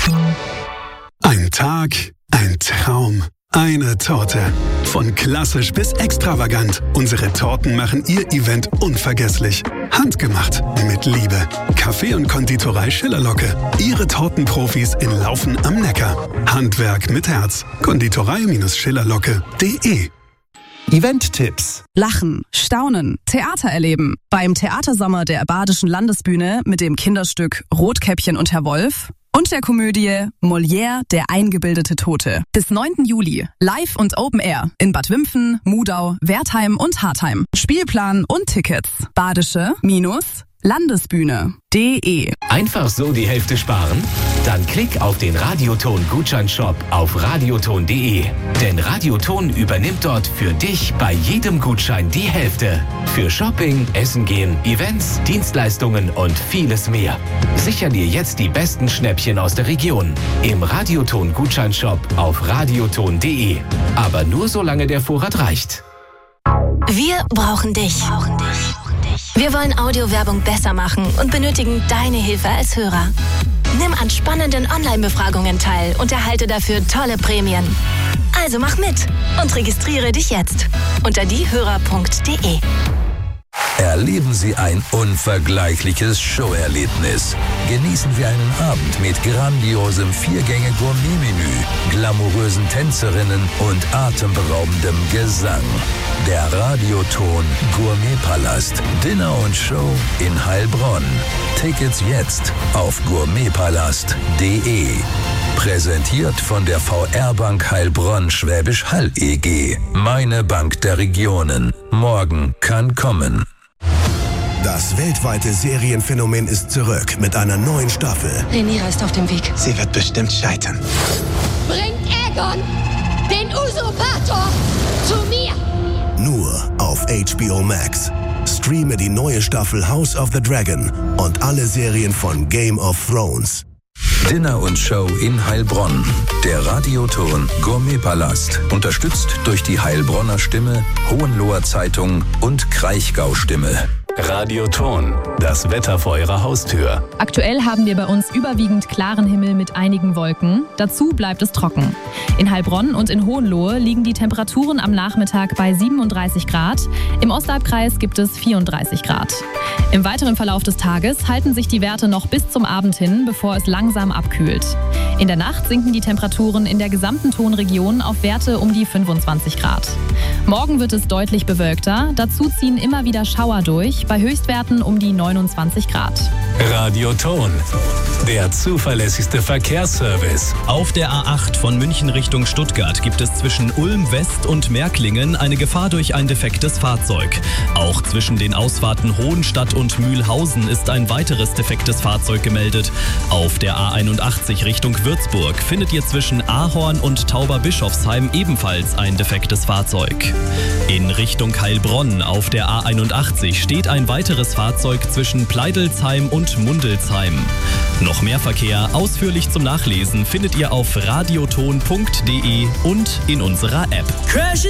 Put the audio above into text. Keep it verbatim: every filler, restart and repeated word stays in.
Ein Tag, ein Traum, eine Torte. Von klassisch bis extravagant. Unsere Torten machen Ihr Event unvergesslich. Handgemacht, mit Liebe. Kaffee und Konditorei Schillerlocke. Ihre Tortenprofis in Laufen am Neckar. Handwerk mit Herz. Konditorei Schillerlocke punkt de. Event-Tipps. Lachen, staunen, Theater erleben. Beim Theatersommer der Badischen Landesbühne mit dem Kinderstück Rotkäppchen und Herr Wolf und der Komödie Molière, der eingebildete Tote. Bis neunten Juli. Live und Open Air in Bad Wimpfen, Mudau, Wertheim und Hartheim. Spielplan und Tickets. Badische-Landesbühne punkt de. Einfach so die Hälfte sparen? Dann klick auf den Radioton-Gutscheinshop auf radioton punkt de. Denn Radioton übernimmt dort für dich bei jedem Gutschein die Hälfte. Für Shopping, Essen gehen, Events, Dienstleistungen und vieles mehr. Sicher dir jetzt die besten Schnäppchen aus der Region. Im Radioton-Gutscheinshop auf radioton punkt de. Aber nur solange der Vorrat reicht. Wir brauchen dich. Wir wollen Audiowerbung besser machen und benötigen deine Hilfe als Hörer. Nimm an spannenden Online-Befragungen teil und erhalte dafür tolle Prämien. Also mach mit und registriere dich jetzt unter diehörer punkt de. Erleben Sie ein unvergleichliches Showerlebnis. Genießen Sie einen Abend mit grandiosem Viergänge-Gourmet-Menü, glamourösen Tänzerinnen und atemberaubendem Gesang. Der Radioton Gourmetpalast. Dinner und Show in Heilbronn. Tickets jetzt auf gourmetpalast punkt de. Präsentiert von der V R-Bank Heilbronn Schwäbisch Hall E G. Meine Bank der Regionen. Morgen kann kommen. Das weltweite Serienphänomen ist zurück mit einer neuen Staffel. Rhaenyra ist auf dem Weg. Sie wird bestimmt scheitern. Bringt Aegon, den Usurpator, zu mir! Nur auf H B O Max. Streame die neue Staffel House of the Dragon und alle Serien von Game of Thrones. Dinner und Show in Heilbronn. Der Radioton Gourmetpalast. Unterstützt durch die Heilbronner Stimme, Hohenloher Zeitung und Kraichgau Stimme. Radioton, das Wetter vor Ihrer Haustür. Aktuell haben wir bei uns überwiegend klaren Himmel mit einigen Wolken. Dazu bleibt es trocken. In Heilbronn und in Hohenlohe liegen die Temperaturen am Nachmittag bei siebenunddreißig Grad. Im Ostalbkreis gibt es vierunddreißig Grad. Im weiteren Verlauf des Tages halten sich die Werte noch bis zum Abend hin, bevor es langsam abkühlt. In der Nacht sinken die Temperaturen in der gesamten Tonregion auf Werte um die fünfundzwanzig Grad. Morgen wird es deutlich bewölkter. Dazu ziehen immer wieder Schauer durch, bei Höchstwerten um die neunundzwanzig Grad. Radioton, der zuverlässigste Verkehrsservice. Auf der A acht von München Richtung Stuttgart gibt es zwischen Ulm West und Märklingen eine Gefahr durch ein defektes Fahrzeug. Auch zwischen den Ausfahrten Hohenstadt und Mühlhausen ist ein weiteres defektes Fahrzeug gemeldet. Auf der A einundachtzig Richtung Würzburg findet ihr zwischen Ahorn und Tauberbischofsheim ebenfalls ein defektes Fahrzeug. In Richtung Heilbronn auf der A einundachtzig steht ein weiteres Fahrzeug zwischen Pleidelsheim und Mundelsheim. Noch mehr Verkehr ausführlich zum Nachlesen findet ihr auf radioton punkt de und in unserer App.